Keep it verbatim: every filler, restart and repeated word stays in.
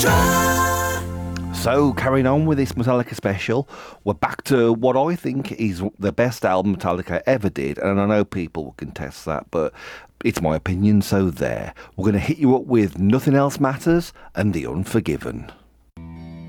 So, carrying on with this Metallica special, we're back to what I think is the best album Metallica ever did, and I know people will contest that, but it's my opinion, so there. We're going to hit you up with Nothing Else Matters and The Unforgiven.